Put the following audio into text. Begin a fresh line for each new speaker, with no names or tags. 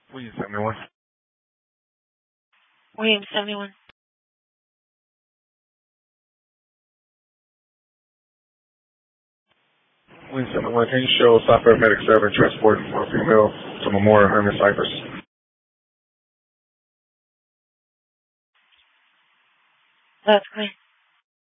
William 71.
William 71.
William 71, can you show South Medic 7 transport for a female to Memorial Herman Cypress?
That's clean.